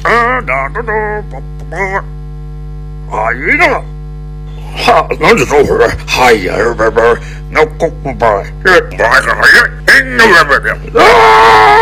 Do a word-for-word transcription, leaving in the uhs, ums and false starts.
あだだだパッパパあいいなはなんでそうこれはいやるべべのここばえばいがはいえんのべべあ